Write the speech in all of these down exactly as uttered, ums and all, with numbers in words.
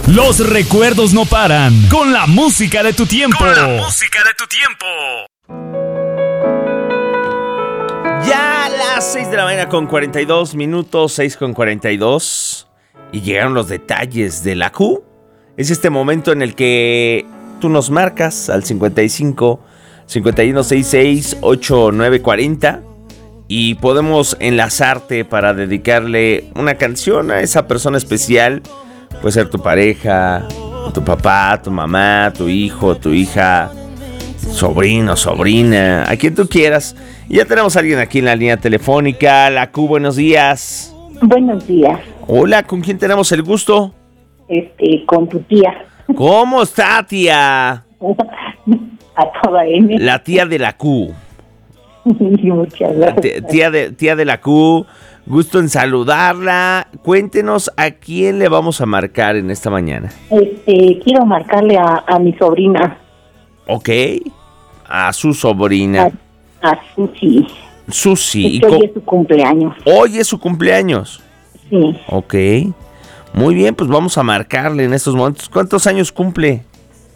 Los recuerdos no paran. Con la música de tu tiempo. Con la música de tu tiempo. Ya a las seis de la mañana con cuarenta y dos minutos, seis con cuarenta y dos. Y llegaron los detalles de la Q. Es este momento en el que tú nos marcas al cincuenta y cinco, cincuenta y uno, sesenta y seis, ochenta y nueve cuarenta. Y podemos enlazarte para dedicarle una canción a esa persona especial. Puede ser tu pareja, tu papá, tu mamá, tu hijo, tu hija, sobrino, sobrina, a quien tú quieras. Y ya tenemos a alguien aquí en la línea telefónica. La Q, buenos días. Buenos días. Hola, ¿con quién tenemos el gusto? Este, con tu tía. ¿Cómo está, tía? A toda M. La tía de la Q. Muchas La gracias. tía de, tía de la Q, gusto en saludarla. Cuéntenos a quién le vamos a marcar en esta mañana. Este, quiero marcarle a, a mi sobrina. Ok, a su sobrina. A, a Susi. Susi. Es que hoy es su cumpleaños. Hoy es su cumpleaños. Sí. Ok, muy bien, pues vamos a marcarle en estos momentos. ¿Cuántos años cumple?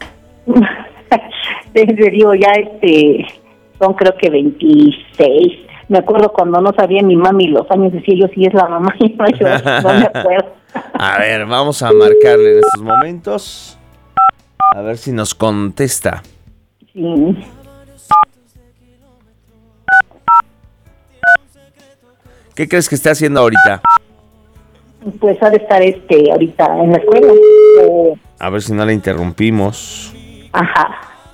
En serio, ya este, son creo que veintiséis. Me acuerdo cuando no sabía mi mami los años, decía yo si es la mamá y no, yo no me acuerdo. A ver, vamos a marcarle en estos momentos. A ver si nos contesta. Sí. ¿Qué crees que está haciendo ahorita? Pues ha de estar este ahorita en la escuela. Eh, A ver si no la interrumpimos. ajá.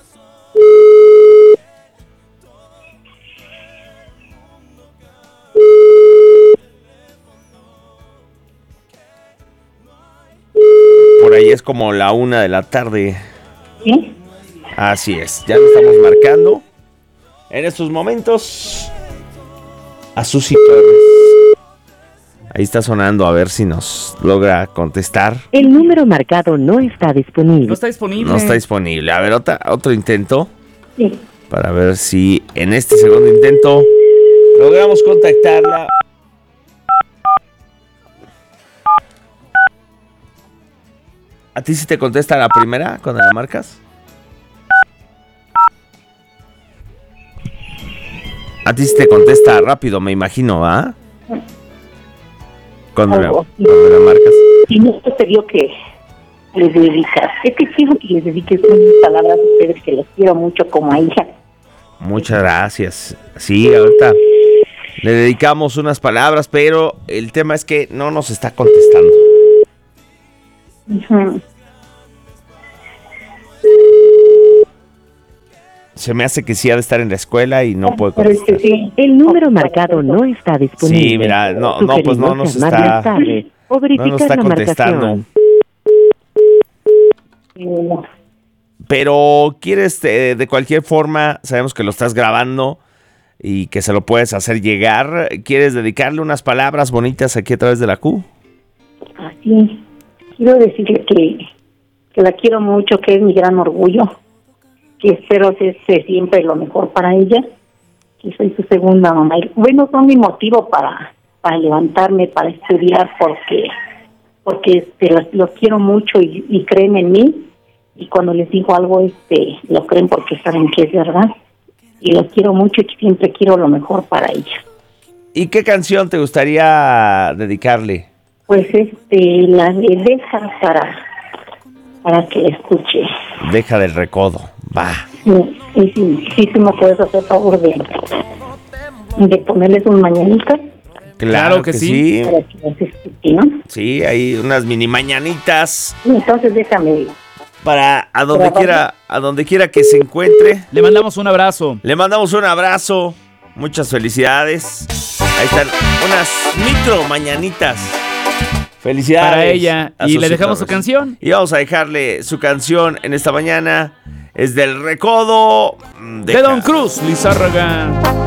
Por ahí es como la una de la tarde. ¿Sí? Así es, ya lo estamos marcando. En estos momentos a Susi Torres. Ahí está sonando, a ver si nos logra contestar. El número marcado no está disponible. No está disponible. No está disponible. A ver, otra, otro intento. Sí. Para ver si en este segundo intento logramos contactarla. ¿A ti sí te contesta la primera cuando la marcas? A ti sí te contesta rápido, me imagino, ¿ah? Cuando, la, Algo. cuando la marcas. Y no te digo que les dedicas. Es que quiero que les dediques unas palabras a ustedes que los quiero mucho como a ella. Muchas gracias. Sí, ahorita le dedicamos unas palabras, pero el tema es que no nos está contestando. Ujú. Se me hace que sí ha de estar en la escuela y no puede Pero contestar. este, sí. El número marcado no está disponible. Sí, mira, no, no, pues no nos Sugerimos llamar está, más tarde o no verificar nos está la contestando. marcación. Eh, Pero quieres, eh, de cualquier forma, sabemos que lo estás grabando y que se lo puedes hacer llegar. ¿Quieres dedicarle unas palabras bonitas aquí a través de la Q? Así. Quiero decirle que, que la quiero mucho, que es mi gran orgullo, que espero que sea siempre lo mejor para ella, que soy su segunda mamá. Y, bueno, son mi motivo para, para levantarme, para estudiar, porque porque este, los, los quiero mucho y, y creen en mí. Y cuando les digo algo, este, lo creen porque saben que es verdad. Y los quiero mucho y siempre quiero lo mejor para ella. ¿Y qué canción te gustaría dedicarle? Pues este, la de deja para, para que la escuche. Deja del recodo, va. Sí, sí, sí, sí, sí me puedes hacer favor de, de ponerles un mañanita Claro que sí. para que las escuche, ¿no? Sí, hay unas mini mañanitas Entonces déjame. para a donde Grabar. quiera, a donde quiera que se encuentre. Le mandamos un abrazo. Le mandamos un abrazo, muchas felicidades. Ahí están unas micro mañanitas. Felicidades Para ella. a Y Susi le dejamos su Torres. canción. Y vamos a dejarle su canción en esta mañana. Es del recodo De Don Cruz Lizárraga.